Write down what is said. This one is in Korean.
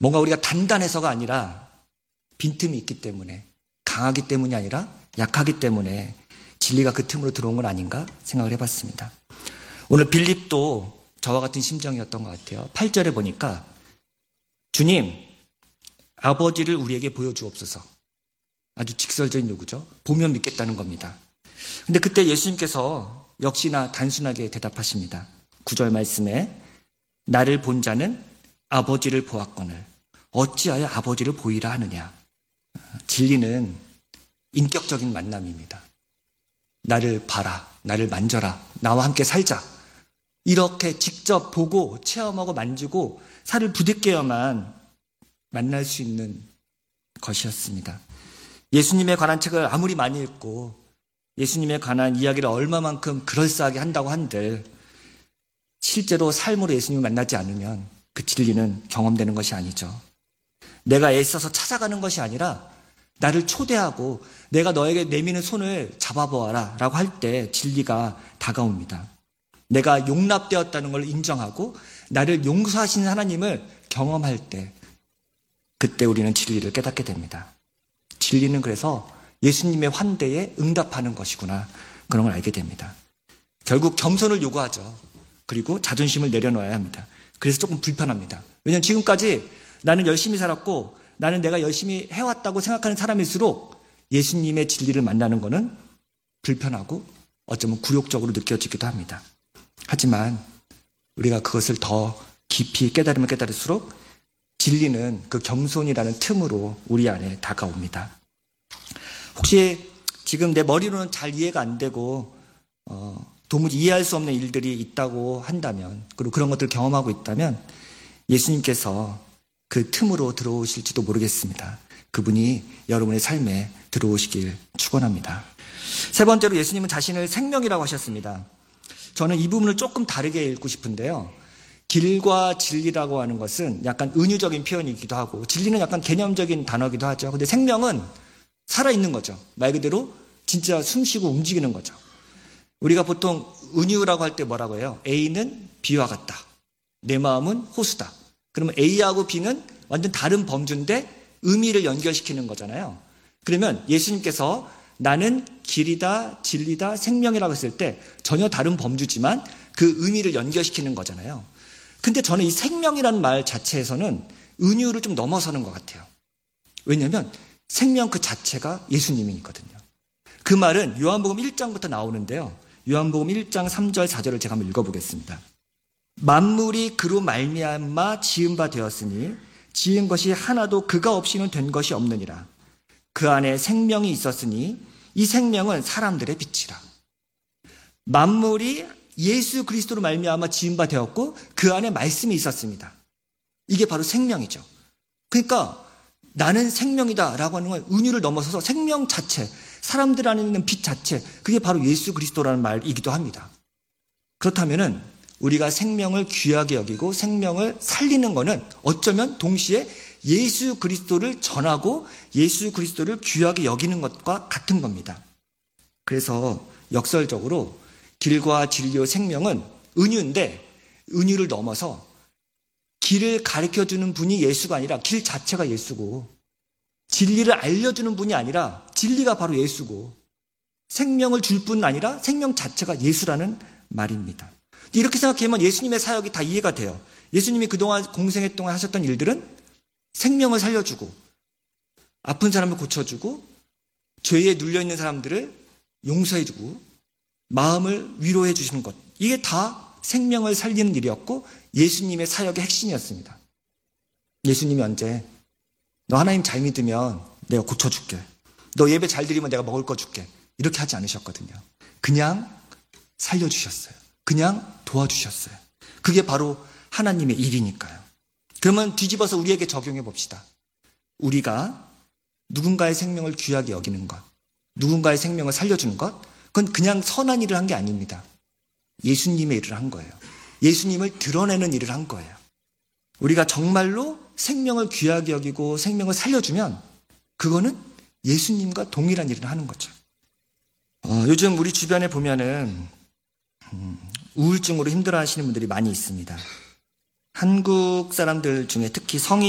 뭔가 우리가 단단해서가 아니라 빈틈이 있기 때문에, 강하기 때문이 아니라 약하기 때문에 진리가 그 틈으로 들어온 건 아닌가 생각을 해봤습니다. 오늘 빌립도 저와 같은 심정이었던 것 같아요. 8절에 보니까 주님, 아버지를 우리에게 보여주옵소서. 아주 직설적인 요구죠. 보면 믿겠다는 겁니다. 근데 그때 예수님께서 역시나 단순하게 대답하십니다. 9절 말씀에 나를 본 자는 아버지를 보았거늘 어찌하여 아버지를 보이라 하느냐. 진리는 인격적인 만남입니다. 나를 봐라, 나를 만져라, 나와 함께 살자. 이렇게 직접 보고 체험하고 만지고 살을 부딪혀야만 만날 수 있는 것이었습니다. 예수님에 관한 책을 아무리 많이 읽고 예수님에 관한 이야기를 얼마만큼 그럴싸하게 한다고 한들 실제로 삶으로 예수님을 만나지 않으면 그 진리는 경험되는 것이 아니죠. 내가 애써서 찾아가는 것이 아니라 나를 초대하고 내가 너에게 내미는 손을 잡아보아라 라고 할 때 진리가 다가옵니다. 내가 용납되었다는 걸 인정하고 나를 용서하시는 하나님을 경험할 때 그때 우리는 진리를 깨닫게 됩니다. 진리는 그래서 예수님의 환대에 응답하는 것이구나, 그런 걸 알게 됩니다. 결국 겸손을 요구하죠. 그리고 자존심을 내려놓아야 합니다. 그래서 조금 불편합니다. 왜냐하면 지금까지 나는 열심히 살았고 나는 내가 열심히 해왔다고 생각하는 사람일수록 예수님의 진리를 만나는 것은 불편하고 어쩌면 굴욕적으로 느껴지기도 합니다. 하지만 우리가 그것을 더 깊이 깨달으면 깨달을수록 진리는 그 겸손이라는 틈으로 우리 안에 다가옵니다. 혹시 지금 내 머리로는 잘 이해가 안 되고 도무지 이해할 수 없는 일들이 있다고 한다면, 그리고 그런 것들을 경험하고 있다면 예수님께서 그 틈으로 들어오실지도 모르겠습니다. 그분이 여러분의 삶에 들어오시길 축원합니다. 세 번째로 예수님은 자신을 생명이라고 하셨습니다. 저는 이 부분을 조금 다르게 읽고 싶은데요. 길과 진리라고 하는 것은 약간 은유적인 표현이기도 하고 진리는 약간 개념적인 단어이기도 하죠. 근데 생명은 살아있는 거죠. 말 그대로 진짜 숨쉬고 움직이는 거죠. 우리가 보통 은유라고 할 때 뭐라고 해요? A는 B와 같다. 내 마음은 호수다. 그러면 A하고 B는 완전 다른 범주인데 의미를 연결시키는 거잖아요. 그러면 예수님께서 나는 길이다, 진리다, 생명이라고 했을 때 전혀 다른 범주지만 그 의미를 연결시키는 거잖아요. 근데 저는 이 생명이라는 말 자체에서는 은유를 좀 넘어서는 것 같아요. 왜냐하면 생명 그 자체가 예수님이거든요. 그 말은 요한복음 1장부터 나오는데요. 요한복음 1장 3절 4절을 제가 한번 읽어보겠습니다. 만물이 그로 말미암아 지은 바 되었으니 지은 것이 하나도 그가 없이는 된 것이 없느니라. 그 안에 생명이 있었으니 이 생명은 사람들의 빛이라. 만물이 예수 그리스도로 말미암아 지은 바 되었고 그 안에 말씀이 있었습니다. 이게 바로 생명이죠. 그러니까 나는 생명이다 라고 하는 건 은유를 넘어서서 생명 자체, 사람들 안에 있는 빛 자체, 그게 바로 예수 그리스도라는 말이기도 합니다. 그렇다면은 우리가 생명을 귀하게 여기고 생명을 살리는 것은 어쩌면 동시에 예수 그리스도를 전하고 예수 그리스도를 귀하게 여기는 것과 같은 겁니다. 그래서 역설적으로 길과 진리와 생명은 은유인데 은유를 넘어서 길을 가르쳐주는 분이 예수가 아니라 길 자체가 예수고, 진리를 알려주는 분이 아니라 진리가 바로 예수고, 생명을 줄 뿐 아니라 생명 자체가 예수라는 말입니다. 이렇게 생각하면 예수님의 사역이 다 이해가 돼요. 예수님이 그동안 공생애 동안 하셨던 일들은 생명을 살려주고 아픈 사람을 고쳐주고 죄에 눌려있는 사람들을 용서해주고 마음을 위로해 주시는 것, 이게 다 생명을 살리는 일이었고 예수님의 사역의 핵심이었습니다. 예수님이 언제 너 하나님 잘 믿으면 내가 고쳐줄게, 너 예배 잘 드리면 내가 먹을 거 줄게, 이렇게 하지 않으셨거든요. 그냥 살려주셨어요. 그냥 도와주셨어요. 그게 바로 하나님의 일이니까요. 그러면 뒤집어서 우리에게 적용해 봅시다. 우리가 누군가의 생명을 귀하게 여기는 것, 누군가의 생명을 살려주는 것, 그건 그냥 선한 일을 한 게 아닙니다. 예수님의 일을 한 거예요. 예수님을 드러내는 일을 한 거예요. 우리가 정말로 생명을 귀하게 여기고 생명을 살려주면 그거는 예수님과 동일한 일을 하는 거죠. 요즘 우리 주변에 보면은 우울증으로 힘들어하시는 분들이 많이 있습니다. 한국 사람들 중에 특히 성인